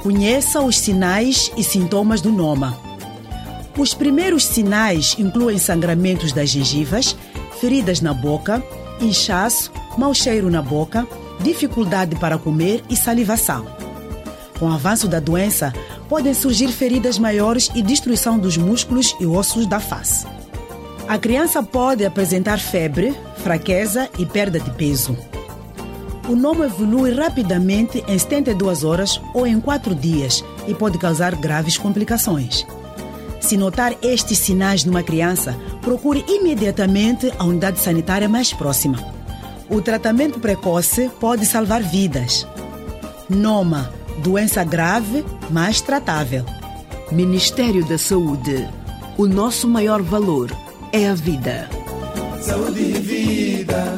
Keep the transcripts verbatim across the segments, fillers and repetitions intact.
Conheça os sinais e sintomas do noma. Os primeiros sinais incluem sangramentos das gengivas, feridas na boca, inchaço, mau cheiro na boca, dificuldade para comer e salivação. Com o avanço da doença, podem surgir feridas maiores e destruição dos músculos e ossos da face. A criança pode apresentar febre, fraqueza e perda de peso. O noma evolui rapidamente em setenta e duas horas ou em quatro dias e pode causar graves complicações. Se notar estes sinais numa criança, procure imediatamente a unidade sanitária mais próxima. O tratamento precoce pode salvar vidas. Noma, doença grave, mas tratável. Ministério da Saúde. O nosso maior valor é a vida. Saúde e vida.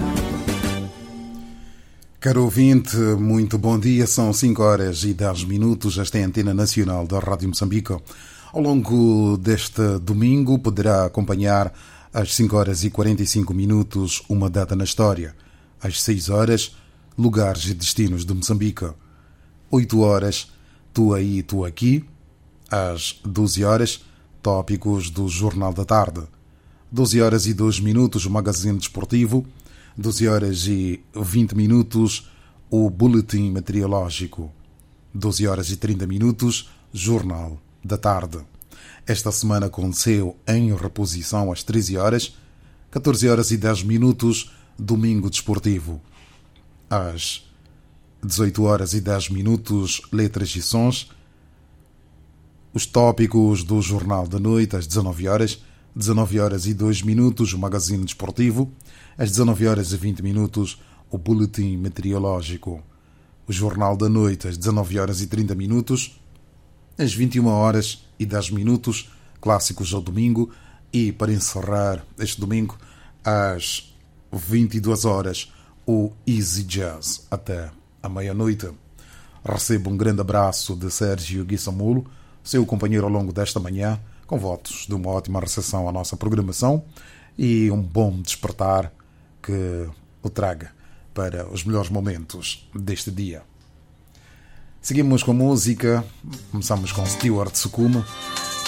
Caro ouvinte, muito bom dia. São cinco horas e dez minutos. Esta é a Antena Nacional da Rádio Moçambique. Ao longo deste domingo poderá acompanhar às cinco horas e quarenta e cinco minutos uma data na história. Às seis horas, lugares e destinos de Moçambique. oito horas, tu aí, tu aqui. Às doze horas, tópicos do Jornal da Tarde. doze horas e dois minutos, o Magazine Desportivo. doze horas e vinte minutos, o Boletim Meteorológico. doze horas e trinta minutos, Jornal da Tarde. Esta semana aconteceu em reposição às treze horas, catorze horas e dez minutos, Domingo Desportivo. Às dezoito horas e dez minutos, Letras e Sons. Os tópicos do Jornal da Noite, às dezenove horas, dezenove horas e dois minutos, o Magazine Desportivo. Às dezenove horas e vinte minutos, o Boletim Meteorológico. O Jornal da Noite, às dezenove horas e trinta minutos. Às vinte e uma horas e dez minutos, Clássicos ao Domingo. E, para encerrar este domingo, às vinte e duas horas, o Easy Jazz, até à meia-noite. Recebo um grande abraço de Sérgio Guissamulo, seu companheiro ao longo desta manhã, com votos de uma ótima recepção à nossa programação e um bom despertar que o traga para os melhores momentos deste dia. Seguimos com música, começamos com Stewart Sukumo.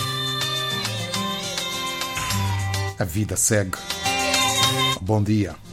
A vida segue. Bom dia.